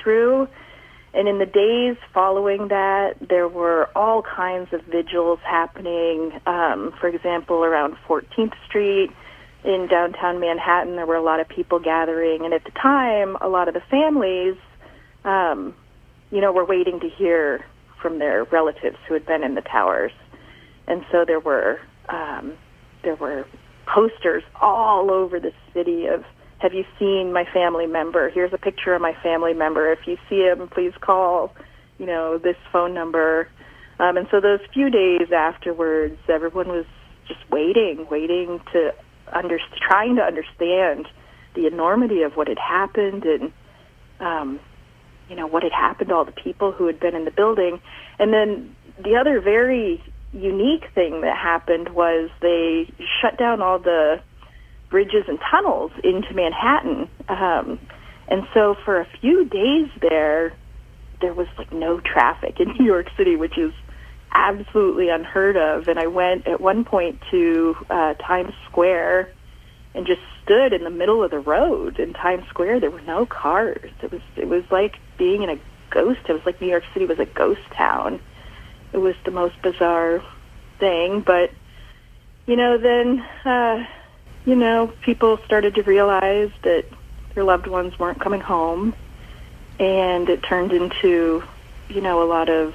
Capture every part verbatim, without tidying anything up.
through. And in the days following that, there were all kinds of vigils happening. Um, for example, around fourteenth Street in downtown Manhattan, there were a lot of people gathering. And at the time, a lot of the families, um, you know, were waiting to hear from their relatives who had been in the towers. And so there were um, there were posters all over the city of, have you seen my family member? Here's a picture of my family member. If you see him, please call, you know, this phone number. Um, and so those few days afterwards, everyone was just waiting, waiting to under, trying to understand the enormity of what had happened and, um, you know, what had happened to all the people who had been in the building. And then the other very unique thing that happened was they shut down all the bridges and tunnels into Manhattan. Um, and so for a few days there, there was like no traffic in New York City, which is absolutely unheard of. And I went at one point to uh, Times Square and just stood in the middle of the road in Times Square. There were no cars. It was it was like being in a ghost. It was like New York City was a ghost town. It was the most bizarre thing. But, you know, then, uh, you know, people started to realize that their loved ones weren't coming home. And it turned into, you know, a lot of,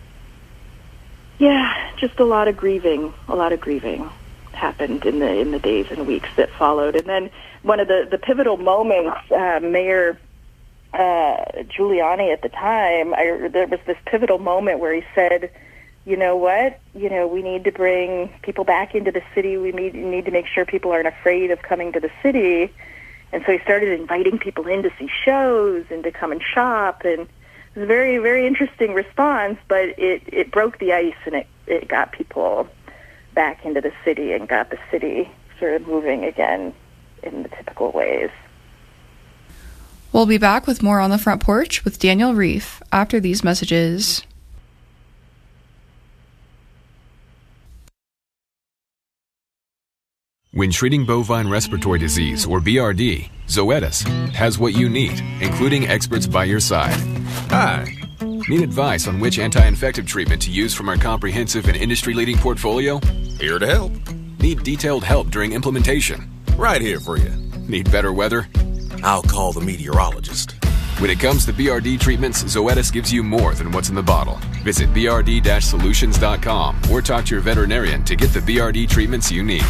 yeah, just a lot of grieving, a lot of grieving happened in the in the days and weeks that followed. And then one of the, the pivotal moments, uh, Mayor uh, Giuliani at the time, I, there was this pivotal moment where he said, you know what, you know, we need to bring people back into the city. We need, need to make sure people aren't afraid of coming to the city. And so he started inviting people in to see shows and to come and shop. And it was a very, very interesting response, but it, it broke the ice and it, it got people back into the city and got the city sort of moving again in the typical ways. We'll be back with more On the Front Porch with Daniel Reef after these messages. When treating bovine respiratory disease, or B R D, Zoetis has what you need, including experts by your side. Hi. Need advice on which anti-infective treatment to use from our comprehensive and industry-leading portfolio? Here to help. Need detailed help during implementation? Right here for you. Need better weather? I'll call the meteorologist. When it comes to B R D treatments, Zoetis gives you more than what's in the bottle. Visit b r d dash solutions dot com or talk to your veterinarian to get the B R D treatments you need.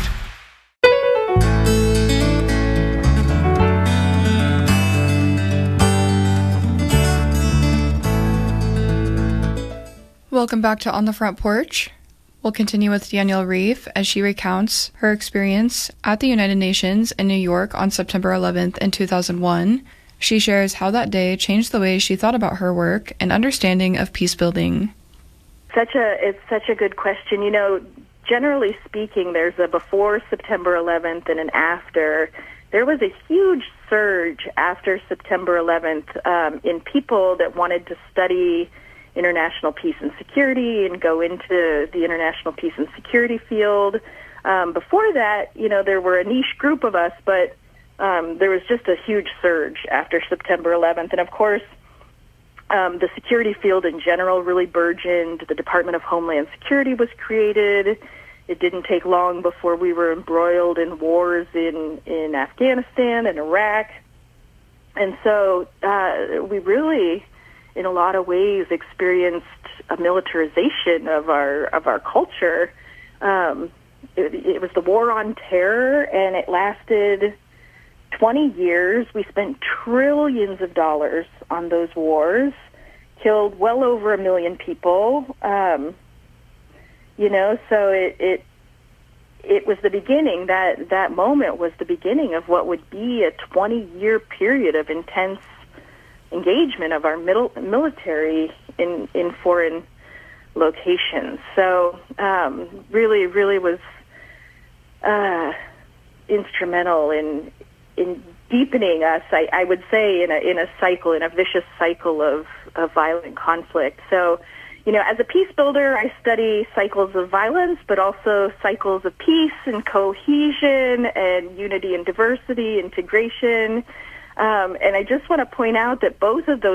Welcome back to On the Front Porch. We'll continue with Danielle Reef as she recounts her experience at the United Nations in New York on September eleventh in two thousand one. She shares how that day changed the way she thought about her work and understanding of peace building. Such a it's such a good question. You know, generally speaking, there's a before September eleventh and an after. There was a huge surge after September eleventh um, in people that wanted to study international peace and security and go into the international peace and security field. Um, before that, you know, there were a niche group of us, but um, there was just a huge surge after September eleventh. And of course, um, the security field in general really burgeoned. The Department of Homeland Security was created. It didn't take long before we were embroiled in wars in, in Afghanistan and Iraq. And so uh, we really, in a lot of ways, experienced a militarization of our of our culture. Um, it, it was the War on Terror, and it lasted twenty years. We spent trillions of dollars on those wars, killed well over a million people. Um, you know, so it, it it was the beginning. That that moment was the beginning of what would be a twenty-year period of intense engagement of our middle, military in, in foreign locations. So um, really, really was uh, instrumental in in deepening us, I, I would say, in a in a cycle, in a vicious cycle of, of violent conflict. So, you know, as a peace builder, I study cycles of violence, but also cycles of peace and cohesion and unity and diversity, integration. Um, and I just want to point out that both of those